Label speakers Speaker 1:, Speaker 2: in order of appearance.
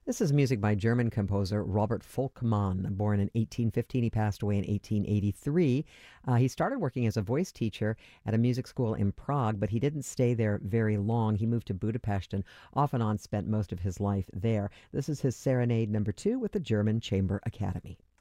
Speaker 1: This is music by German composer Robert Volkmann. Born in 1815, he passed away in 1883. He started working as a voice teacher at a music school in Prague, but he didn't stay there very long. He moved to Budapest and off and on spent most of his life there. This is his Serenade number 2 with the German Chamber Academy.